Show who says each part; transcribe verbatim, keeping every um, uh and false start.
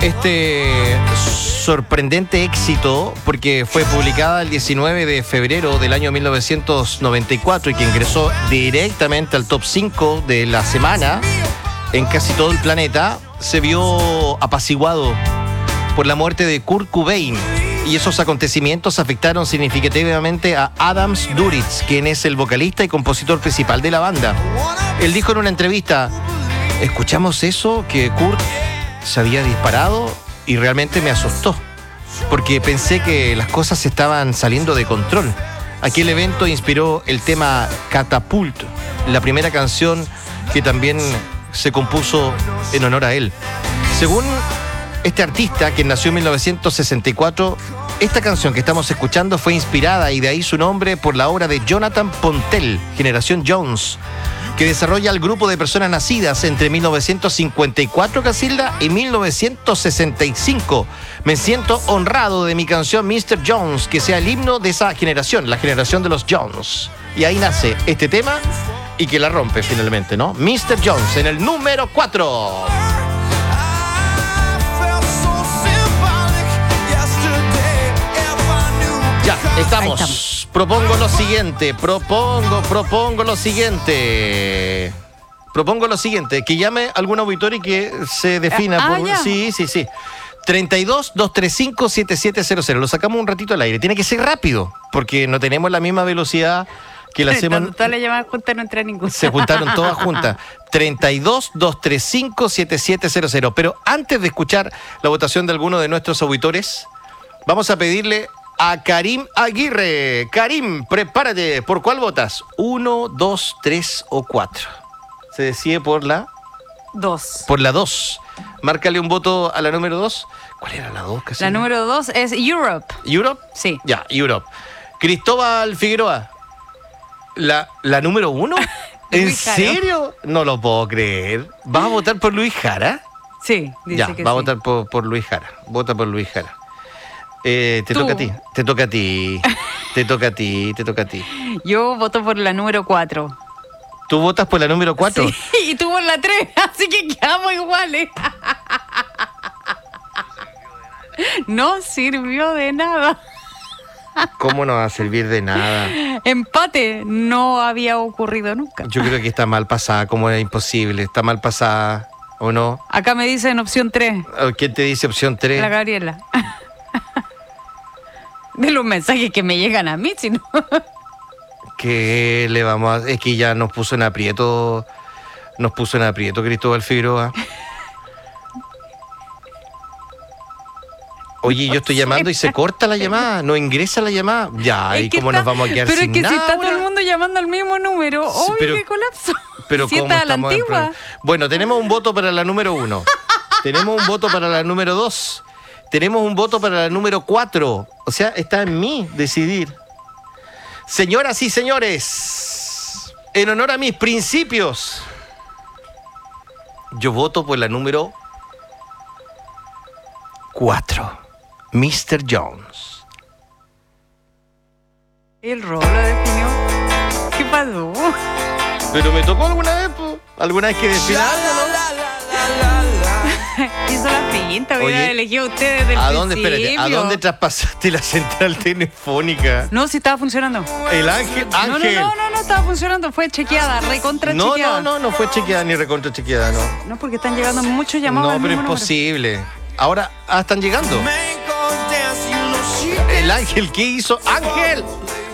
Speaker 1: este sorprendente éxito, porque fue publicada el diecinueve de febrero del año mil novecientos noventa y cuatro y que ingresó directamente al top cinco de la semana en casi todo el planeta, se vio apaciguado por la muerte de Kurt Cobain. Y esos acontecimientos afectaron significativamente a Adams Duritz, quien es el vocalista y compositor principal de la banda. Él dijo en una entrevista: escuchamos eso, que Kurt se había disparado, y realmente me asustó, porque pensé que las cosas estaban saliendo de control. Aquel evento inspiró el tema Catapult, la primera canción que también se compuso en honor a él. Según este artista, que nació en mil novecientos sesenta y cuatro, esta canción que estamos escuchando fue inspirada, y de ahí su nombre, por la obra de Jonathan Pontel, Generación Jones, que desarrolla el grupo de personas nacidas entre mil novecientos cincuenta y cuatro, Casilda, y mil novecientos sesenta y cinco. Me siento honrado de mi canción mister Jones, que sea el himno de esa generación, la generación de los Jones. Y ahí nace este tema, y que la rompe finalmente, ¿no? mister Jones en el número cuatro. Ya, estamos. estamos. Propongo lo siguiente, propongo, propongo lo siguiente. Propongo lo siguiente, que llame algún auditor y que se defina
Speaker 2: ah,
Speaker 1: por...
Speaker 2: ya.
Speaker 1: Sí, sí, sí. treinta y dos, doscientos treinta y cinco, setenta y siete cero cero. Lo sacamos un ratito al aire. Tiene que ser rápido, porque no tenemos la misma velocidad que la semana.
Speaker 2: Todas las llamadas juntas no entra ninguna.
Speaker 1: Se juntaron todas juntas. treinta y dos, doscientos treinta y cinco, setenta y siete cero cero. Pero antes de escuchar la votación de alguno de nuestros auditores, vamos a pedirle a Karim Aguirre. Karim, prepárate. ¿Por cuál votas? ¿Uno, dos, tres o cuatro? Se decide por la...
Speaker 2: Dos.
Speaker 1: Por la dos. Márcale un voto a la número dos. ¿Cuál era la dos?
Speaker 2: La número dos es Europe.
Speaker 1: ¿Europe?
Speaker 2: Sí.
Speaker 1: Ya, Europe. Cristóbal Figueroa. ¿La, la número uno? ¿En
Speaker 2: Luis Jara.
Speaker 1: serio? No lo puedo creer. ¿Vas a votar por Luis Jara?
Speaker 2: Sí, dice
Speaker 1: Ya,
Speaker 2: que
Speaker 1: va a
Speaker 2: sí.
Speaker 1: votar por, por Luis Jara. Vota por Luis Jara. Eh, te
Speaker 2: Tú.
Speaker 1: toca a ti, te toca a ti, te toca a ti, te toca a ti.
Speaker 2: Yo voto por la número cuatro.
Speaker 1: ¿Tú votas por la número cuatro?
Speaker 2: Sí, y tú por la tres, así que quedamos iguales. No sirvió de nada.
Speaker 1: ¿Cómo no va a servir de nada?
Speaker 2: Empate no había ocurrido nunca.
Speaker 1: Yo creo que está mal pasada, como es imposible. Está mal pasada, ¿o no?
Speaker 2: Acá me dicen opción tres,
Speaker 1: ¿Quién te dice opción tres?
Speaker 2: la Gabriela. De los mensajes que me llegan a mí, si no.
Speaker 1: Que le vamos a... Es que ya nos puso en aprieto, nos puso en aprieto Cristóbal Figueroa. Oye, yo estoy llamando y se corta la llamada, no ingresa la llamada. Ya, ¿y cómo
Speaker 2: está,
Speaker 1: nos vamos a quedar
Speaker 2: pero
Speaker 1: sin
Speaker 2: es que
Speaker 1: nada
Speaker 2: si está todo
Speaker 1: ahora?
Speaker 2: el mundo llamando al mismo número,
Speaker 1: Sí,
Speaker 2: obvio
Speaker 1: pero-
Speaker 2: que colapso.
Speaker 1: Pero
Speaker 2: si
Speaker 1: ¿cómo
Speaker 2: está a la
Speaker 1: estamos en
Speaker 2: antigua.
Speaker 1: pro- Bueno, tenemos un voto para la número uno. Tenemos un voto para la número dos. Tenemos un voto para la número cuatro. O sea, está en mí decidir. Señoras y señores, en honor a mis principios, yo voto por la número cuatro. mister Jones.
Speaker 2: El rolo definió. ¿Qué pasó?
Speaker 1: Pero me tocó alguna vez, po. Alguna vez que decir algo, ¿no?
Speaker 2: Hizo la pinta, hubiera
Speaker 1: Oye,
Speaker 2: elegido a usted desde el
Speaker 1: ¿A dónde,
Speaker 2: principio.
Speaker 1: espérate, ¿a dónde traspasaste la central telefónica?
Speaker 2: No, si estaba funcionando.
Speaker 1: El ángel,
Speaker 2: No, no,
Speaker 1: ángel.
Speaker 2: no, no, no estaba funcionando. Fue chequeada, recontra
Speaker 1: No,
Speaker 2: chequeada.
Speaker 1: no, no, no fue chequeada ni recontra chequeada, no.
Speaker 2: No, porque están llegando muchos llamados.
Speaker 1: No,
Speaker 2: al
Speaker 1: pero
Speaker 2: mismo número.
Speaker 1: imposible. Ahora, ah, están llegando. El ángel, ¿qué hizo? ¡Ángel!